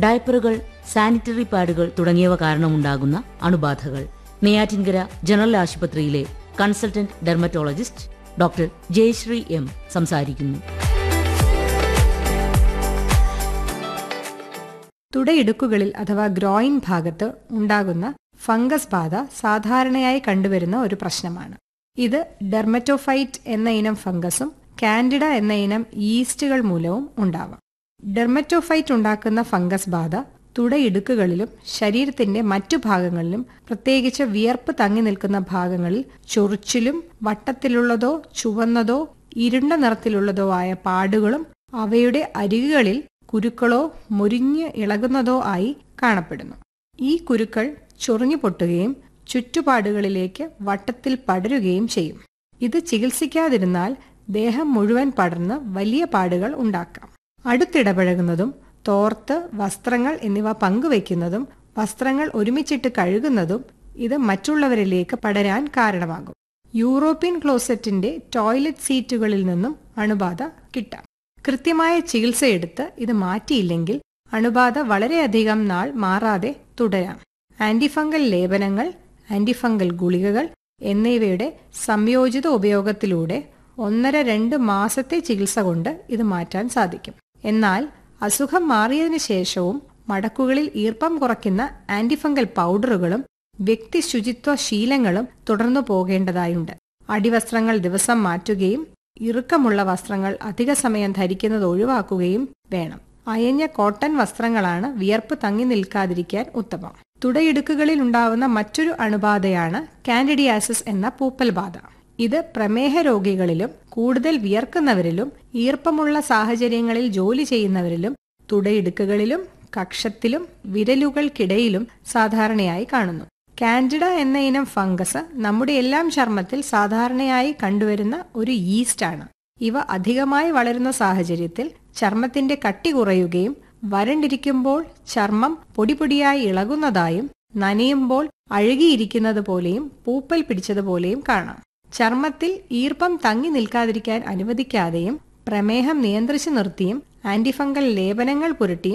ഡയപ്പറുകൾ, sanitary പാഡുകൾ തുടങ്ങിയവ കാരണമുണ്ടാകുന്ന അണുബാധകൾ. Neyyattinkara general ആശുപത്രിയിലെ consultant dermatologist doctor Jayashree M സംസാരിക്കുന്നു. തുടയിടുക്കുകളിൽ അഥവാ ഗ്രോയിൻ ഭാഗത്ത് ഉണ്ടാകുന്ന ഫംഗസ് ബാധ സാധാരണയായി കണ്ടുവരുന്ന ഒരു പ്രശ്നമാണ്. ഇത് ഡെർമറ്റോഫൈറ്റ് എന്ന ഇനം ഫംഗസും കാൻഡിഡ എന്ന ഇനം ഈസ്റ്റുകൾ മൂലവും ഉണ്ടാവാം. ഡെർമറ്റോഫൈറ്റ് ഉണ്ടാക്കുന്ന ഫംഗസ് ബാധ തുടയിടുക്കുകളിലും ശരീരത്തിന്റെ മറ്റു ഭാഗങ്ങളിലും, പ്രത്യേകിച്ച് വിയർപ്പ് തങ്ങി നിൽക്കുന്ന ഭാഗങ്ങളിൽ ചൊറിച്ചിലും വട്ടത്തിലുള്ളതോ ചുവന്നതോ ഇരുണ്ട നിറത്തിലുള്ളതോ ആയ പാടുകളും അവയുടെ അരികുകളിൽ കുരുക്കളോ മുരിഞ്ഞ് ഇളകുന്നതോ ആയി കാണപ്പെടുന്നു. ഈ കുരുക്കൾ ചൊറിഞ്ഞു പൊട്ടുകയും ചുറ്റുപാടുകളിലേക്ക് വട്ടത്തിൽ പടരുകയും ചെയ്യും. ഇത് ചികിത്സിക്കാതിരുന്നാൽ ദേഹം മുഴുവൻ പടർന്ന് വലിയ പാടുകൾ ഉണ്ടാക്കാം. അടുത്തിടപഴകുന്നതും തോർത്ത്, വസ്ത്രങ്ങൾ എന്നിവ പങ്കുവയ്ക്കുന്നതും വസ്ത്രങ്ങൾ ഒരുമിച്ചിട്ട് കഴുകുന്നതും ഇത് മറ്റുള്ളവരിലേക്ക് പടരാൻ കാരണമാകും. യൂറോപ്യൻ ക്ലോസറ്റിന്റെ ടോയ്ലറ്റ് സീറ്റുകളിൽ നിന്നും അണുബാധ കിട്ടാം. കൃത്യമായ ചികിത്സയെടുത്ത് ഇത് മാറ്റിയില്ലെങ്കിൽ അണുബാധ വളരെയധികം നാൾ മാറാതെ തുടരാം. ആന്റിഫംഗൽ ലേപനങ്ങൾ, ആന്റിഫംഗൽ ഗുളികകൾ എന്നിവയുടെ സംയോജിത ഉപയോഗത്തിലൂടെ 1-2 മാസത്തെ ചികിത്സ കൊണ്ട് ഇത് മാറ്റാൻ സാധിക്കും. എന്നാൽ അസുഖം മാറിയതിനു ശേഷവും മടക്കുകളിൽ ഈർപ്പം കുറയ്ക്കുന്ന ആന്റിഫംഗൽ പൗഡറുകളും വ്യക്തി ശുചിത്വ ശീലങ്ങളും തുടർന്നു പോകേണ്ടതായുണ്ട്. അടിവസ്ത്രങ്ങൾ ദിവസം മാറ്റുകയും ഇറുക്കമുള്ള വസ്ത്രങ്ങൾ അധിക സമയം ധരിക്കുന്നത് ഒഴിവാക്കുകയും വേണം. അയഞ്ഞ കോട്ടൺ വസ്ത്രങ്ങളാണ് വിയർപ്പ് തങ്ങി നിൽക്കാതിരിക്കാൻ ഉത്തമം. തുടയിടുക്കുകളിൽ ഉണ്ടാവുന്ന മറ്റൊരു അണുബാധയാണ് കാൻഡിഡിയാസിസ് എന്ന പൂപ്പൽ ബാധ. ഇത് പ്രമേഹ രോഗികളിലും കൂടുതൽ വിയർക്കുന്നവരിലും ഈർപ്പമുള്ള സാഹചര്യങ്ങളിൽ ജോലി ചെയ്യുന്നവരിലും തുടയിടുക്കുകളിലും കക്ഷത്തിലും വിരലുകൾക്കിടയിലും സാധാരണയായി കാണുന്നു. കാൻഡിഡ എന്ന ഇനം ഫംഗസ് നമ്മുടെ എല്ലാം ചർമ്മത്തിൽ സാധാരണയായി കണ്ടുവരുന്ന ഒരു ഈസ്റ്റ് ആണ്. ഇവ അധികമായി വളരുന്ന സാഹചര്യത്തിൽ ചർമ്മത്തിന്റെ കട്ടി കുറയുകയും വരണ്ടിരിക്കുമ്പോൾ ചർമ്മം പൊടിപൊടിയായി ഇളകുന്നതായും നനയുമ്പോൾ അഴുകിയിരിക്കുന്നത് പോലെയും പൂപ്പൽ പിടിച്ചതുപോലെയും കാണാം. ചർമ്മത്തിൽ ഈർപ്പം തങ്ങി നിൽക്കാതിരിക്കാൻ അനുവദിക്കാതെയും പ്രമേഹം നിയന്ത്രിച്ചു നിർത്തിയും ആന്റിഫംഗൽ ലേപനങ്ങൾ പുരട്ടിയും